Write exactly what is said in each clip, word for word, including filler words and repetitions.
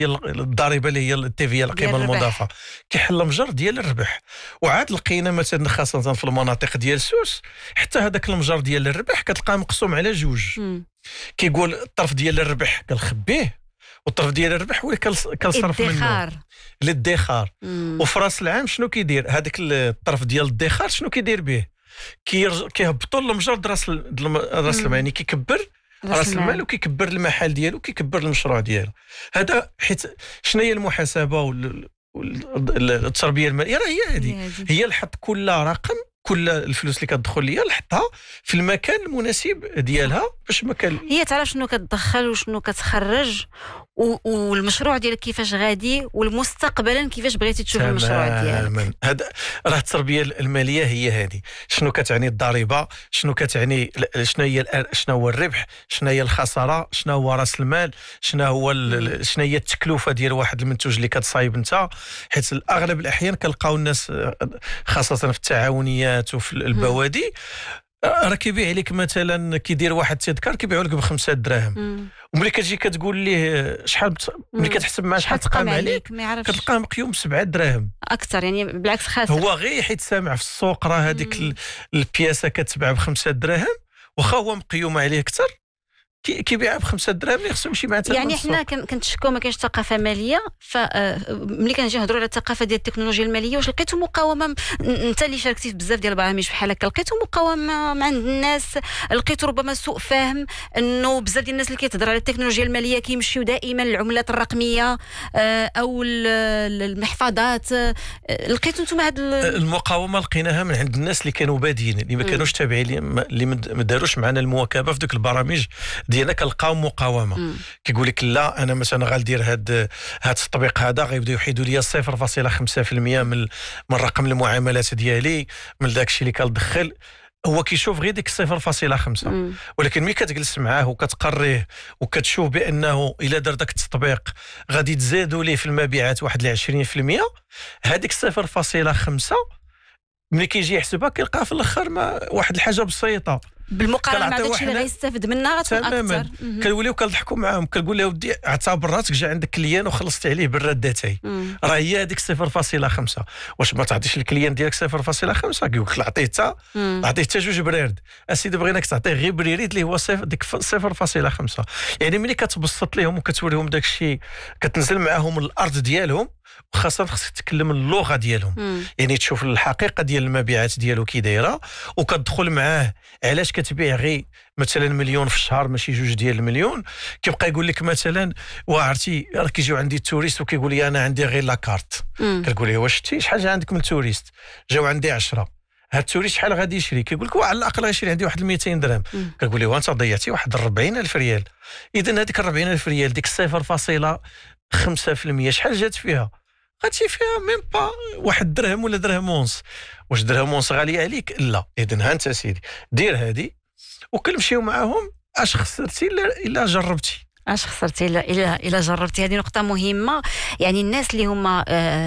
الضريبه اللي هي التي في القيمه المضافه كيحل المجر ديال الربح. وعاد لقينا مثلا خاصه في المناطق ديال سوس حتى هذاك المجر ديال الربح كتلقاه مقسوم على جوج. كيقول الطرف ديال الربح كنخبيه والطرف ديال الربح هو اللي كنصرف منه للادخار. وفي راس العام شنو كيدير هذاك الطرف ديال الادخار شنو كيدير به؟ كيهبطوا المجر راس راس المال، يعني كيكبر راس المال وكيكبر المحل ديالو وكيكبر المشروع ديالو. هذا حيت شنو هي المحاسبه والتربيه الماليه؟ راه هي هذه هي الحط كل رقم، كل الفلوس اللي كتدخل ليا نحطها في المكان المناسب ديالها باش ما كان هي تعرف شنو كتدخل وشنو كتخرج والمشروع ديالك كيفاش غادي والمستقبلا كيفاش بغيتي تشوف المشروع ديالك. هذا راه التربيه الماليه هي هذه. شنو كتعني الضريبه، شنو كتعني، شنو هي شنو هو الربح، شنو هي الخساره، شنو هو راس المال، شنو هو شنو هي التكلفه ديال واحد المنتوج اللي كتصايب انت. حيت اغلب الاحيان كنلقاو الناس خاصه في التعاونيات وفي البوادي راه كيبيع عليك مثلا كيدير واحد التذكار كيبيعوا لك بخمسة دراهم، وملي كتجي كتقول ليه شحال بت... ملي كتحسب معاه شحال تقام عليك كتلقاه مقيوم بسبعة دراهم اكثر، يعني بالعكس خاسر. هو غير حيت سامع في السوق راه هذيك البياسه كتباع بخمسة دراهم واخا هو مقيوم عليه اكثر كيبيعها بخمسة دراهم اللي خصهم يمشي معاه. يعني حنا كنتشكوا ما كاينش ثقافه ماليه. فملي كنجي نهضروا على الثقافه ديال التكنولوجيا الماليه، واش لقيتوا مقاومه؟ انت اللي شاركتي في بزاف ديال البرامج بحال هكا، لقيتوا مقاومه مع الناس؟ لقيتوا ربما سوء فهم انه بزاف ديال الناس اللي كيتهضر على التكنولوجيا الماليه كيمشيو دائما للعملات الرقميه او المحفظات؟ لقيتوا انتم هذه المقاومه؟ لقيناها من عند الناس اللي كانوا بادين، اللي ما كانوش تابعين، اللي ما داروش معنا المواكبه في ذوك البرامج ديالنا. كنلقاو مقاومه كيقول لك لا انا مثلا غندير هاد هاد التطبيق هذا غيبداو يحيدوا لي صفر فاصلة خمسة بالمئة من من رقم المعاملات ديالي من داك الشيء اللي كندخل. هو كيشوف غير ديك صفر فاصلة خمسة، ولكن ملي كتجلس معاه وكتقريه وكتشوف بانه الا دار داك التطبيق غادي تزادوا ليه في المبيعات واحد عشرين بالمئة، هذيك صفر فاصلة خمسة ملي كيجي يحسبها كيلقى في الاخر ما واحد الحاجه بسيطه بالمقارنه مع داكشي اللي غيستافد منها غتكون اكثر. كنوليو كنضحكوا معاهم كنقول له ودي اعتبر راسك جا عندك كليان وخلصتي عليه بالردتين، راه هي هذيك صفر فاصلة خمسة. واش ما تعطيش الكليان ديالك صفر فاصلة خمسة؟ كيقول لك عطيه حتى عطيه حتى جوج برارد، اسيدي بغيناك تعطيه غير بريريد اللي هو صفر ديك صفر فاصلة خمسة. يعني ملي كتبسط لهم وكتوريهم داك الشيء كتنزل معاهم الارض ديالهم، وخاصه خصك تتكلم اللغه ديالهم. مم. يعني تشوف الحقيقه ديال المبيعات ديالو كي دايره وكتدخل معاه علاش كتبيع غير مثلا مليون في الشهر ماشي جوج ديال المليون. كيبقى يقول لك مثلا وعرفتي راه كيجيو عندي التوريست وكيقول لي انا عندي غير لاكارت. كنقول له واش شتي شحال جا عندك من التوريست؟ جاو عندي عشرة. هاد التوريست شحال غادي يشري؟ كيقول لك على الاقل غيشري عندي واحد مئتين درهم. كنقول له وانت ضيعتي واحد أربعين ألف ريال. اذا هذيك أربعين ألف ريال ديك صفر فاصلة خمسة بالمئة شحال جات فيها؟ غاتجي فيها ميم با واحد درهم ولا درهم ونص. واش درهم ونص غاليه عليك؟ لا. اذن ها انت سيدي دير هادي وكنمشيو معاهم. اش خسرتي الا جربتي؟ اش خسرتي الا الا الا جربتي؟ هذه نقطه مهمه. يعني الناس اللي هما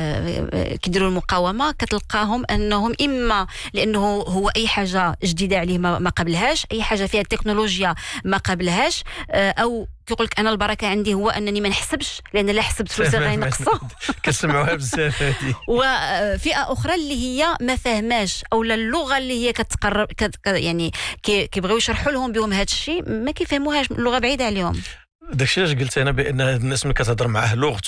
كيديروا المقاومه كتلقاهم انهم اما لانه هو اي حاجه جديده عليه ما قبلهاش، اي حاجه فيها التكنولوجيا ما قبلهاش، او كيقول لك انا البركه عندي هو انني ما نحسبش، لان لا حسبت فلوسي غينقصوا. كنسمعوها بزاف هذه. وفئه اخرى اللي هي ما فاهماش او اللغه اللي هي كتقرب يعني كيبغيو يشرحوا لهم بهم هذا الشيء ما كيفهموهاش، اللغه بعيده عليهم. داكشي علاش قلت انا بان الناس ملي كتهضر معاه لغته